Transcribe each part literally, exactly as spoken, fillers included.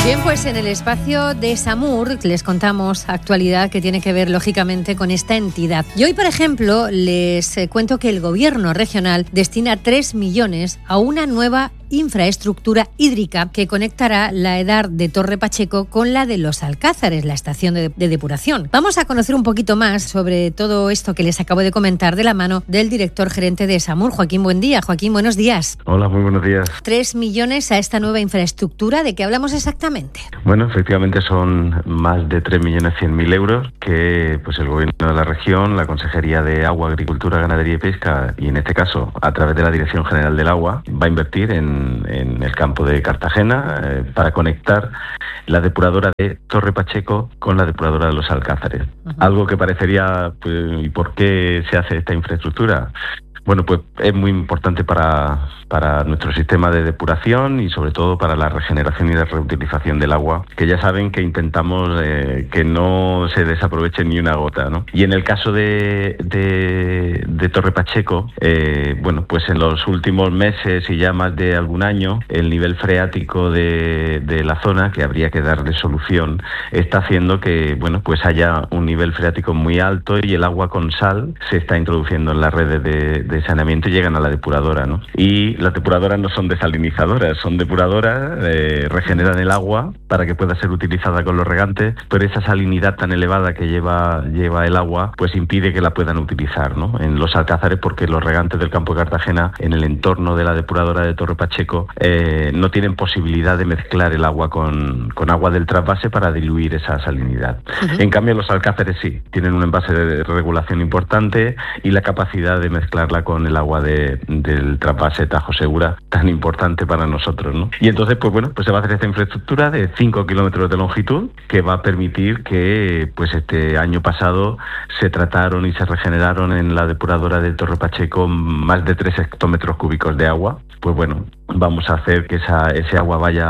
Bien, pues en el espacio de SAMUR les contamos actualidad que tiene que ver lógicamente con esta entidad. Y hoy, por ejemplo, les cuento que el gobierno regional destina tres millones a una nueva infraestructura hídrica que conectará la EDAR de Torre Pacheco con la de Los Alcázares, la estación de, de depuración. Vamos a conocer un poquito más sobre todo esto que les acabo de comentar de la mano del director gerente de SAMUR, Joaquín Buendía. Joaquín, buenos días. Hola, muy buenos días. Tres millones a esta nueva infraestructura. ¿De qué hablamos exactamente? Bueno, efectivamente son más de tres millones cien mil euros que pues el gobierno de la región, la Consejería de Agua, Agricultura, Ganadería y Pesca, y en este caso a través de la Dirección General del Agua, va a invertir en en el campo de Cartagena eh, para conectar la depuradora de Torre Pacheco con la depuradora de Los Alcázares. Uh-huh. Algo que parecería, pues, ¿y por qué se hace esta infraestructura? Bueno, pues es muy importante para, para nuestro sistema de depuración y sobre todo para la regeneración y la reutilización del agua, que ya saben que intentamos eh, que no se desaproveche ni una gota, ¿no? Y en el caso de, de, de Torre Pacheco, eh, bueno, pues en los últimos meses y ya más de algún año, el nivel freático de, de la zona, que habría que darle solución, está haciendo que, bueno, pues haya un nivel freático muy alto y el agua con sal se está introduciendo en las redes de, de de saneamiento y llegan a la depuradora, ¿no? Y las depuradoras no son desalinizadoras, son depuradoras, eh, regeneran el agua para que pueda ser utilizada con los regantes, pero esa salinidad tan elevada que lleva lleva el agua, pues impide que la puedan utilizar, ¿no? En Los Alcázares, porque los regantes del campo de Cartagena, en el entorno de la depuradora de Torre Pacheco, eh, no tienen posibilidad de mezclar el agua con, con agua del trasvase para diluir esa salinidad. Uh-huh. En cambio, Los Alcázares sí, tienen un envase de regulación importante y la capacidad de mezclarla con el agua de, del trasvase Tajo Segura, tan importante para nosotros, ¿no? Y entonces, pues bueno, pues se va a hacer esta infraestructura de cinco kilómetros de longitud que va a permitir que, pues este año pasado se trataron y se regeneraron en la depuradora de Torre Pacheco más de tres hectómetros cúbicos de agua. Pues bueno, vamos a hacer que esa, ese agua vaya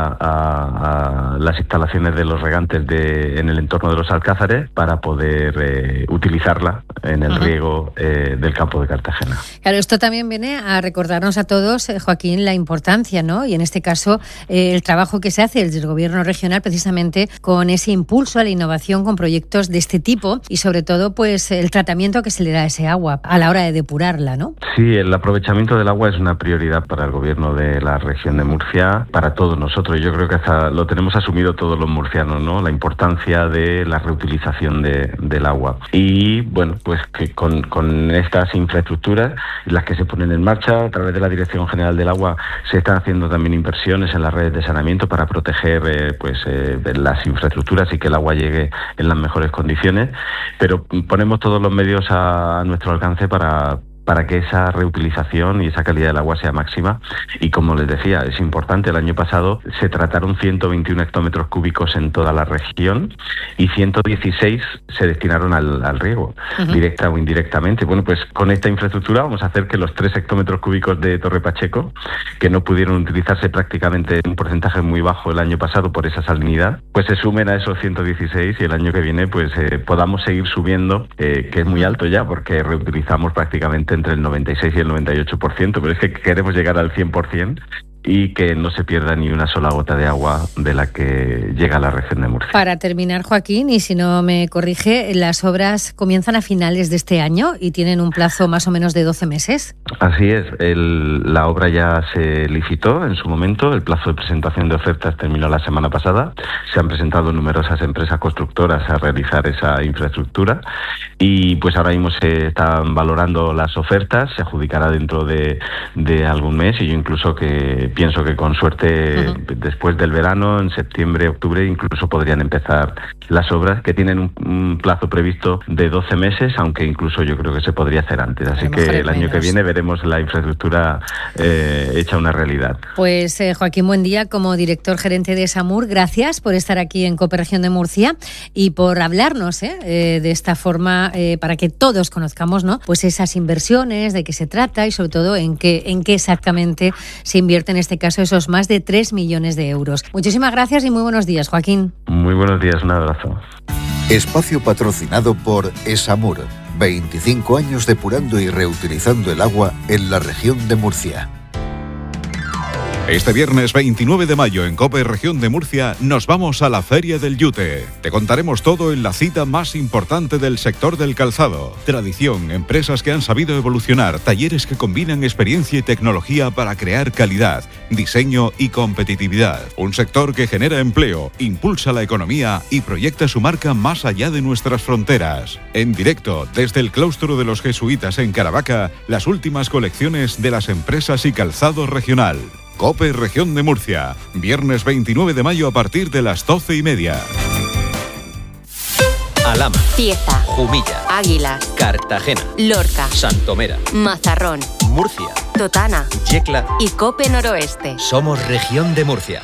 a, a las instalaciones de los regantes de, en el entorno de Los Alcázares para poder eh, utilizarla en el uh-huh. riego eh, del campo de Cartagena. Claro, esto también viene a recordarnos a todos, eh, Joaquín, la importancia, ¿no? Y en este caso, eh, el trabajo que se hace desde el gobierno regional precisamente con ese impulso a la innovación con proyectos de este tipo y sobre todo, pues, el tratamiento que se le da a ese agua a la hora de depurarla, ¿no? Sí, el aprovechamiento del agua es una prioridad para el gobierno de la región de Murcia, para todos nosotros. Yo creo que hasta lo tenemos asumido todos los murcianos, ¿no? La importancia de la reutilización de, del agua. Y, bueno, pues que con, con estas infraestructuras, las que se ponen en marcha a través de la Dirección General del Agua, se están haciendo también inversiones en las redes de saneamiento para proteger eh, pues eh, las infraestructuras y que el agua llegue en las mejores condiciones, pero ponemos todos los medios a, a nuestro alcance para para que esa reutilización y esa calidad del agua sea máxima. Y como les decía, es importante, el año pasado se trataron ciento veintiuno hectómetros cúbicos en toda la región y ciento dieciséis se destinaron al, al riego, uh-huh. directa o indirectamente. Bueno, pues con esta infraestructura vamos a hacer que los tres hectómetros cúbicos de Torre Pacheco, que no pudieron utilizarse prácticamente en un porcentaje muy bajo el año pasado por esa salinidad, pues se sumen a esos ciento dieciséis y el año que viene pues eh, podamos seguir subiendo, eh, que es muy alto ya, porque reutilizamos prácticamente entre el noventa y seis y el noventa y ocho por ciento, pero es que queremos llegar al cien por ciento y que no se pierda ni una sola gota de agua de la que llega a la región de Murcia. Para terminar, Joaquín, y si no me corrige, las obras comienzan a finales de este año y tienen un plazo más o menos de doce meses. Así es, el, la obra ya se licitó en su momento, el plazo de presentación de ofertas terminó la semana pasada, se han presentado numerosas empresas constructoras a realizar esa infraestructura y pues ahora mismo se están valorando las ofertas, se adjudicará dentro de, de algún mes y yo incluso que pienso que con suerte uh-huh. después del verano, en septiembre, octubre, incluso podrían empezar las obras que tienen un, un plazo previsto de doce meses, aunque incluso yo creo que se podría hacer antes. Así que el año menos. que viene veremos la infraestructura eh, hecha una realidad. Pues eh, Joaquín Buendía, como director gerente de SAMUR, gracias por estar aquí en COPE Región de Murcia y por hablarnos eh, eh, de esta forma eh, para que todos conozcamos, ¿no? Pues esas inversiones, de qué se trata y sobre todo en qué, en qué exactamente se invierte en este caso esos más de tres millones de euros. Muchísimas gracias y muy buenos días, Joaquín. Muy buenos días, un abrazo. Espacio patrocinado por SAMUR, veinticinco años depurando y reutilizando el agua en la región de Murcia. Este viernes veintinueve de mayo en COPE Región de Murcia nos vamos a la Feria del Yute. Te contaremos todo en la cita más importante del sector del calzado. Tradición, empresas que han sabido evolucionar, talleres que combinan experiencia y tecnología para crear calidad, diseño y competitividad. Un sector que genera empleo, impulsa la economía y proyecta su marca más allá de nuestras fronteras. En directo, desde el claustro de los jesuitas en Caravaca, las últimas colecciones de las empresas y calzado regional. COPE Región de Murcia, viernes veintinueve de mayo a partir de las doce y media. Alhama, Cieza, Jumilla, Águila, Cartagena, Lorca, Santomera, Mazarrón, Murcia, Totana, Yecla y COPE Noroeste. Somos Región de Murcia.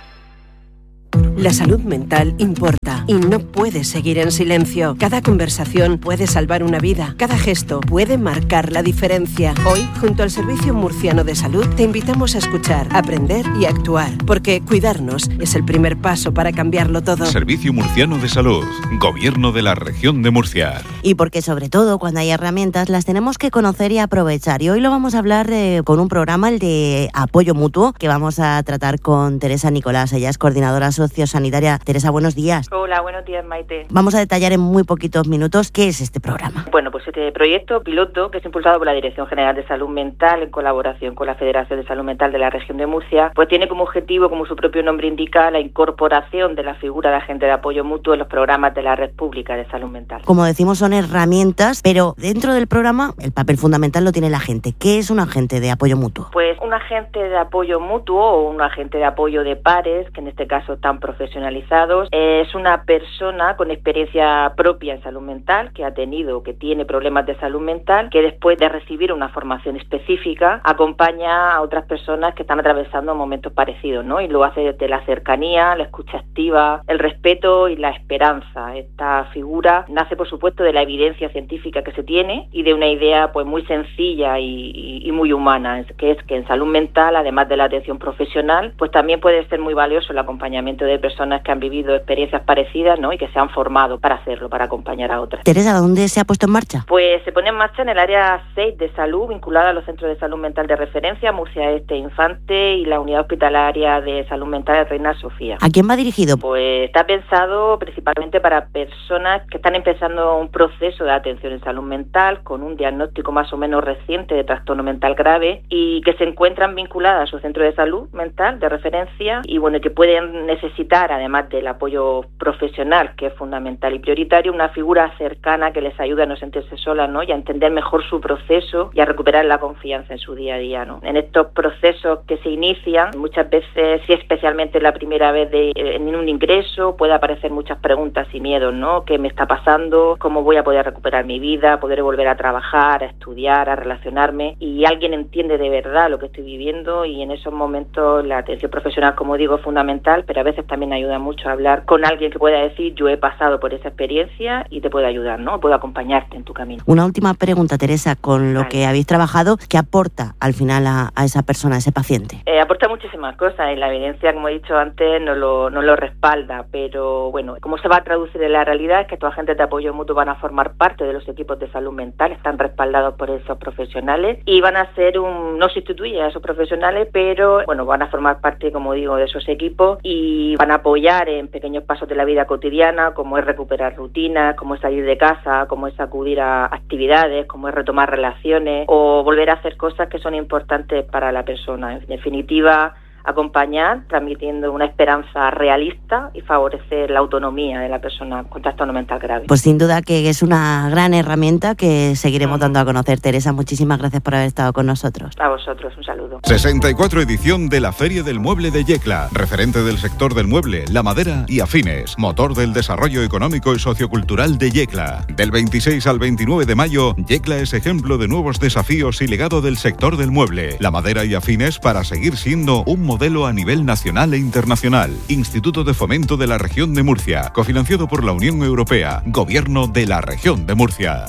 La salud mental importa y no puede seguir en silencio. Cada conversación puede salvar una vida. Cada gesto puede marcar la diferencia. Hoy, junto al Servicio Murciano de Salud, te invitamos a escuchar, aprender y actuar. Porque cuidarnos es el primer paso para cambiarlo todo. Servicio Murciano de Salud, Gobierno de la Región de Murcia. Y porque sobre todo cuando hay herramientas las tenemos que conocer y aprovechar. Y hoy lo vamos a hablar eh, con un programa, el de apoyo mutuo, que vamos a tratar con Teresa Nicolás. Ella es coordinadora sociosanitaria. Teresa, buenos días. Hola, buenos días, Maite. Vamos a detallar en muy poquitos minutos qué es este programa. Bueno, pues este proyecto piloto, que es impulsado por la Dirección General de Salud Mental en colaboración con la Federación de Salud Mental de la Región de Murcia, pues tiene como objetivo, como su propio nombre indica, la incorporación de la figura de agente de apoyo mutuo en los programas de la Red Pública de Salud Mental. Como decimos, son herramientas, pero dentro del programa el papel fundamental lo tiene la gente. ¿Qué es un agente de apoyo mutuo? Pues un agente de apoyo mutuo o un agente de apoyo de pares, que en este caso están profesionalizados, es una persona con experiencia propia en salud mental, que ha tenido, que tiene problemas de salud mental, que después de recibir una formación específica acompaña a otras personas que están atravesando momentos parecidos, ¿no? Y lo hace desde la cercanía, la escucha activa, el respeto y la esperanza. Esta figura nace, por supuesto, de la evidencia científica que se tiene y de una idea pues muy sencilla y, y, y muy humana, que es que en salud mental, además de la atención profesional, pues también puede ser muy valioso el acompañamiento de personas que han vivido experiencias parecidas, ¿no? Y que se han formado para hacerlo, para acompañar a otras. Teresa, ¿dónde se ha puesto en marcha? Pues se pone en marcha en el área seis de salud, vinculada a los centros de salud mental de referencia, Murcia Este Infante y la unidad hospitalaria de salud mental de Reina Sofía. ¿A quién va dirigido? Pues está pensado principalmente para personas que están empezando un proceso de atención en salud mental con un diagnóstico más o menos reciente de trastorno mental grave y que se encuentran vinculadas a su centro de salud mental de referencia y bueno, que pueden necesitar, además del apoyo profesional, que es fundamental y prioritario, una figura cercana que les ayude a no sentirse solas, ¿no? Y a entender mejor su proceso y a recuperar la confianza en su día a día, ¿no? En estos procesos que se inician, muchas veces, si especialmente la primera vez de, en un ingreso, puede aparecer muchas preguntas y miedos, ¿no? ¿Qué me está pasando? ¿Cómo voy a poder recuperar mi vida? ¿Podré volver a trabajar, a estudiar, a relacionarme? Y alguien entiende de verdad lo que estoy viviendo y en esos momentos la atención profesional, como digo, es fundamental, pero a veces también ayuda mucho a hablar con alguien que pueda decir yo he pasado por esa experiencia y te puedo ayudar, ¿no? Puedo acompañarte en tu camino. Una última pregunta, Teresa, con lo vale. que habéis trabajado, ¿qué aporta al final a, a esa persona, a ese paciente? Eh, aporta muchísimas cosas y la evidencia, como he dicho antes, no lo, no lo respalda, pero bueno, cómo se va a traducir en la realidad es que estos agentes de apoyo mutuo van a formar parte de los equipos de salud mental, están respaldados por esos profesionales y van a ser un, no sustituye a esos profesionales, pero bueno, van a formar parte, como digo, de esos equipos y van a apoyar en pequeños pasos de la vida cotidiana, como es recuperar rutinas, como es salir de casa, como es acudir a actividades, como es retomar relaciones o volver a hacer cosas que son importantes para la persona. En definitiva, acompañar, transmitiendo una esperanza realista y favorecer la autonomía de la persona con trastorno mental grave. Pues sin duda que es una gran herramienta que seguiremos dando a conocer. Teresa, muchísimas gracias por haber estado con nosotros. A vosotros, un saludo. sesenta y cuatro edición de la Feria del Mueble de Yecla, referente del sector del mueble, la madera y afines, motor del desarrollo económico y sociocultural de Yecla. Del veintiséis al veintinueve de mayo, Yecla es ejemplo de nuevos desafíos y legado del sector del mueble, la madera y afines para seguir siendo un modelo a nivel nacional e internacional. Instituto de Fomento de la Región de Murcia, cofinanciado por la Unión Europea, Gobierno de la Región de Murcia.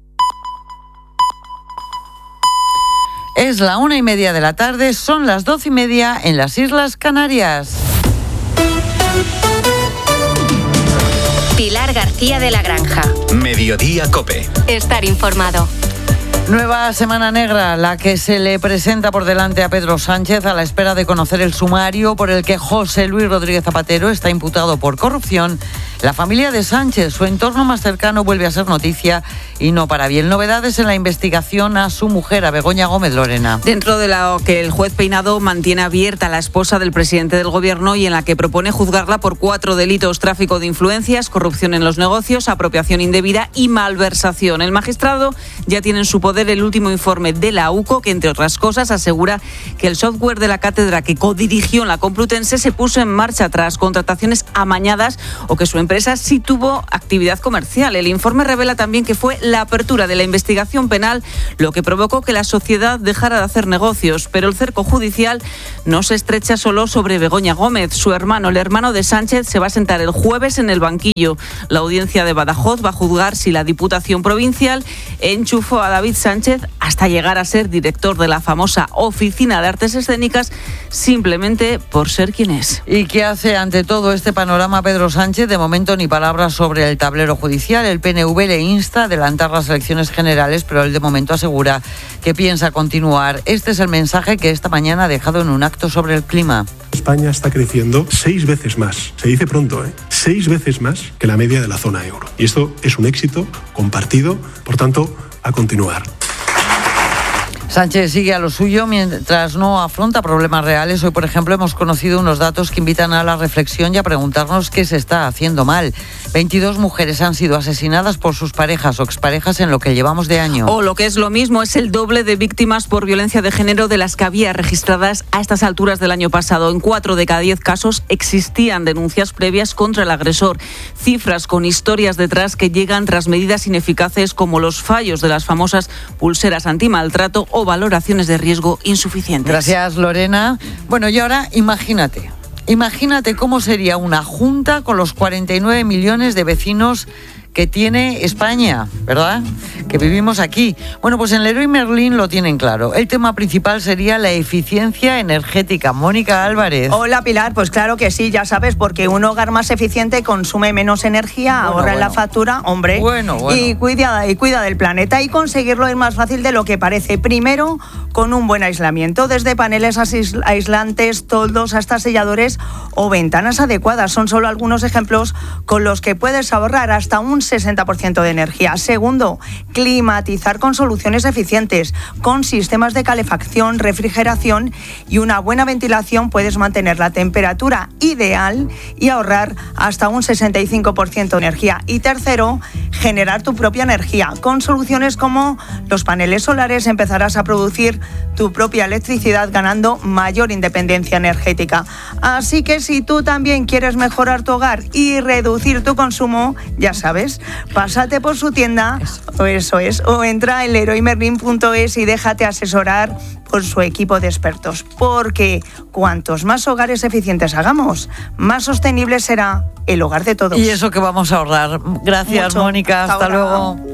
Es la una y media de la tarde, son las doce y media en las Islas Canarias. Pilar García de la Granja. Mediodía COPE. Estar informado. Nueva semana negra, la que se le presenta por delante a Pedro Sánchez a la espera de conocer el sumario por el que José Luis Rodríguez Zapatero está imputado por corrupción. La familia de Sánchez, su entorno más cercano, vuelve a ser noticia y no para bien. Novedades en la investigación a su mujer, a Begoña Gómez, Lorena. Dentro de lo que el juez Peinado mantiene abierta a la esposa del presidente del Gobierno y en la que propone juzgarla por cuatro delitos: tráfico de influencias, corrupción en los negocios, apropiación indebida y malversación. El magistrado ya tiene en su poder el último informe de la U C O, que entre otras cosas asegura que el software de la cátedra que codirigió en la Complutense se puso en marcha tras contrataciones amañadas o que su empresa sí tuvo actividad comercial. El informe revela también que fue la apertura de la investigación penal lo que provocó que la sociedad dejara de hacer negocios. Pero el cerco judicial no se estrecha solo sobre Begoña Gómez. Su hermano, el hermano de Sánchez, se va a sentar el jueves en el banquillo. La audiencia de Badajoz va a juzgar si la Diputación Provincial enchufó a David Sánchez hasta llegar a ser director de la famosa Oficina de Artes Escénicas simplemente por ser quien es. ¿Y qué hace ante todo este panorama Pedro Sánchez? De momento ni palabras sobre el tablero judicial. El P N V le insta a adelantar las elecciones generales, pero él de momento asegura que piensa continuar. Este es el mensaje que esta mañana ha dejado en un acto sobre el clima. España está creciendo seis veces más, se dice pronto, ¿eh? seis veces más que la media de la zona euro. Y esto es un éxito compartido, por tanto, a continuar. Sánchez sigue a lo suyo mientras no afronta problemas reales. Hoy, por ejemplo, hemos conocido unos datos que invitan a la reflexión y a preguntarnos qué se está haciendo mal. veintidós mujeres han sido asesinadas por sus parejas o exparejas en lo que llevamos de año. O lo que es lo mismo, es el doble de víctimas por violencia de género de las que había registradas a estas alturas del año pasado. En cuatro de cada diez casos existían denuncias previas contra el agresor. Cifras con historias detrás que llegan tras medidas ineficaces como los fallos de las famosas pulseras antimaltrato o valoraciones de riesgo insuficientes. Gracias, Lorena. Bueno, y ahora imagínate, imagínate cómo sería una junta con los cuarenta y nueve millones de vecinos que tiene España, ¿verdad? Que vivimos aquí. Bueno, pues en Leroy Merlin lo tienen claro. El tema principal sería la eficiencia energética. Mónica Álvarez. Hola, Pilar. Pues claro que sí, ya sabes, porque un hogar más eficiente consume menos energía, bueno, ahorra bueno. en la factura, hombre, bueno, bueno. Y, cuida, y cuida del planeta. Y conseguirlo es más fácil de lo que parece. Primero, con un buen aislamiento, desde paneles aislantes, toldos hasta selladores o ventanas adecuadas. Son solo algunos ejemplos con los que puedes ahorrar hasta un sesenta por ciento de energía. Segundo, climatizar con soluciones eficientes. Con sistemas de calefacción, refrigeración y una buena ventilación puedes mantener la temperatura ideal y ahorrar hasta un sesenta y cinco por ciento de energía. Y tercero, generar tu propia energía. Con soluciones como los paneles solares empezarás a producir tu propia electricidad ganando mayor independencia energética. Así que si tú también quieres mejorar tu hogar y reducir tu consumo, ya sabes, pásate por su tienda, eso, eso es, o entra en leroy merlin punto es y déjate asesorar por su equipo de expertos, porque cuantos más hogares eficientes hagamos, más sostenible será el hogar de todos. Y eso que vamos a ahorrar. Gracias, Mucho. Mónica. Hasta, Hasta luego.